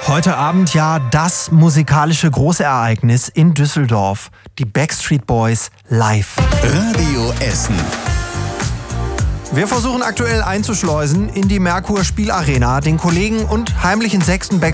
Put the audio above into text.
Heute Abend ja das musikalische Großereignis in Düsseldorf. Die Backstreet Boys live. Radio Essen. Wir versuchen aktuell einzuschleusen in die Merkur Spielarena den Kollegen und heimlichen sechsten